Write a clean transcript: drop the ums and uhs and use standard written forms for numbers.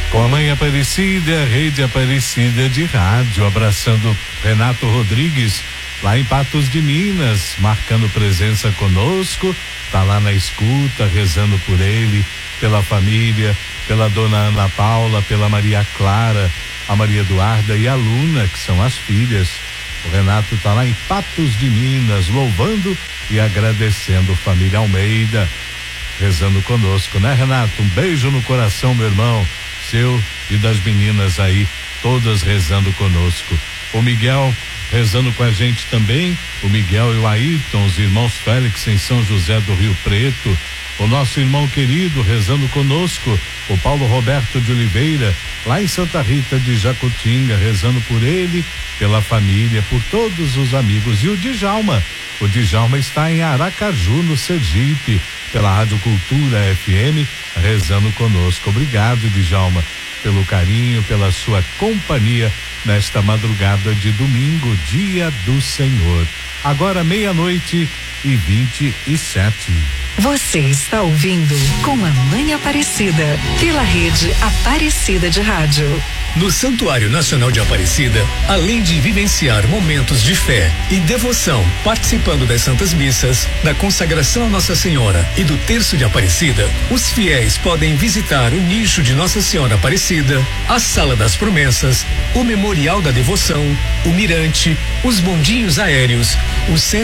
Com a Mãe Aparecida, Rede Aparecida de Rádio, abraçando Renato Rodrigues, lá em Patos de Minas, marcando presença conosco, tá lá na escuta, rezando por ele, pela família, pela dona Ana Paula, pela Maria Clara, a Maria Eduarda e a Luna, que são as filhas. O Renato tá lá em Patos de Minas, louvando e agradecendo família Almeida, rezando conosco, né, Renato? Um beijo no coração, meu irmão, seu e das meninas aí, todas rezando conosco. O Miguel rezando com a gente também, o Miguel e o Ayrton, os irmãos Félix em São José do Rio Preto, o nosso irmão querido rezando conosco, o Paulo Roberto de Oliveira, lá em Santa Rita de Jacutinga, rezando por ele, pela família, por todos os amigos. E o Djalma está em Aracaju, no Sergipe, pela Rádio Cultura FM, rezando conosco. Obrigado, Djalma, pelo carinho, pela sua companhia nesta madrugada de domingo, dia do Senhor. Agora 00:27. Você está ouvindo Com a Mãe Aparecida, pela Rede Aparecida de Rádio. No Santuário Nacional de Aparecida, além de vivenciar momentos de fé e devoção, participando das Santas Missas, da consagração a Nossa Senhora e do Terço de Aparecida, os fiéis podem visitar o nicho de Nossa Senhora Aparecida, a Sala das Promessas, o Memorial da Devoção, o Mirante, os bondinhos aéreos, o centro